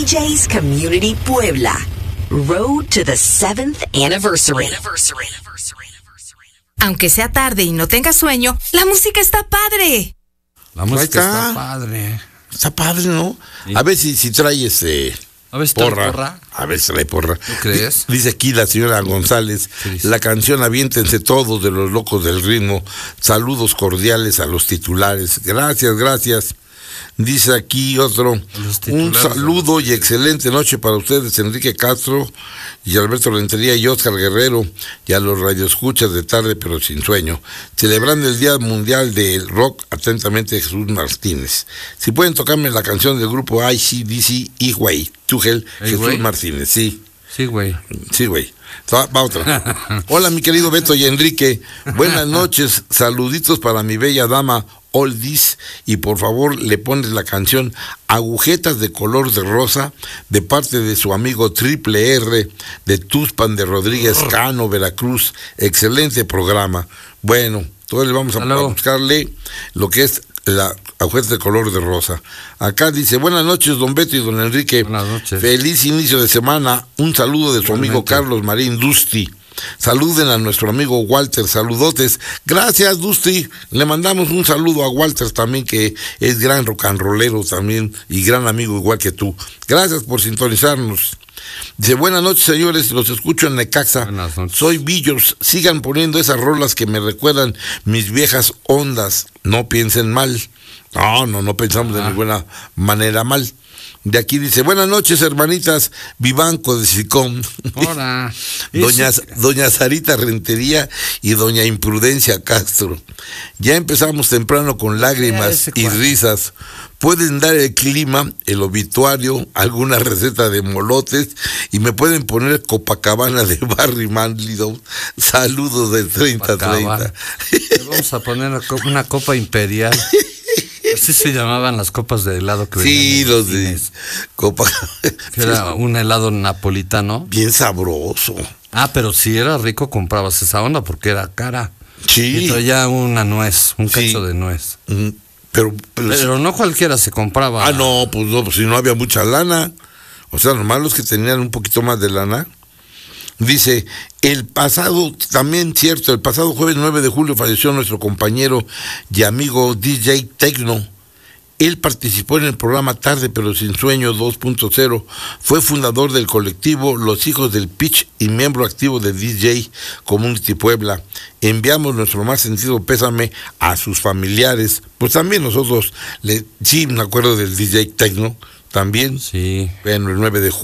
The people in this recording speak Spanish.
DJ's Community Puebla. Road to the 7th anniversary. Aunque sea tarde y no tengas sueño, la música está padre. La música está padre. Está padre, ¿no? Sí. A ver si trae a ver si porra. A ver si trae porra. ¿Tú crees? Dice aquí la señora González, la canción Aviéntense Todos de los Locos del Ritmo. Saludos cordiales a los titulares. Gracias. Dice aquí otro, un saludo y excelente noche para ustedes, Enrique Castro y Alberto Rentería y Oscar Guerrero, y a los radioescuchas de Tarde pero sin sueño, celebrando el Día Mundial del Rock. Atentamente, Jesús Martínez. Si pueden tocarme la canción del grupo ICDC, E-Way, Tugel, Jesús Martínez, sí. Sí, güey. Va otra. Hola, mi querido Beto y Enrique. Buenas noches. Saluditos para mi bella dama Oldies. Y por favor, le pones la canción Agujetas de Color de Rosa de parte de su amigo Triple R de Tuxpan de Rodríguez Cano, Veracruz. Excelente programa. Bueno, entonces le vamos a buscarle lo que es la agujeta de color de rosa. Acá dice, buenas noches, don Beto y don Enrique. Buenas noches. Feliz inicio de semana. Un saludo de su amigo Carlos Marín Dusty. Saluden a nuestro amigo Walter, saludotes. Gracias, Dusty. Le mandamos un saludo a Walter también, que es gran rock and rollero también y gran amigo igual que tú. Gracias por sintonizarnos. Dice, buenas noches, señores, los escucho en Necaxa. Soy Billos, sigan poniendo esas rolas que me recuerdan mis viejas ondas. No piensen mal. No pensamos de ninguna manera mal. De aquí dice, buenas noches, hermanitas, Vivanco de Sicón. Hola. Doña Sarita Rentería y doña Imprudencia Castro. Ya empezamos temprano con lágrimas y risas. Pueden dar el clima, el obituario, alguna receta de molotes y me pueden poner Copacabana de Barry Manilow. Saludos del 30-30. Vamos a poner una copa imperial. Así se llamaban las copas de helado que sí, los de copa. Que era un helado napolitano. Bien sabroso. Pero si era rico comprabas esa onda porque era cara. Sí. Y traía una nuez, un cacho de nuez. Pero no cualquiera se compraba. Pues si no había mucha lana. O sea, nomás los que tenían un poquito más de lana. Dice, el pasado jueves 9 de julio falleció nuestro compañero y amigo DJ Tecno. Él participó en el programa Tarde pero sin sueño 2.0, fue fundador del colectivo Los Hijos del Pitch y miembro activo de DJ Community Puebla. Enviamos nuestro más sentido pésame a sus familiares. Pues también nosotros, sí me acuerdo del DJ Tecno, también. Sí. Bueno, el 9 de julio.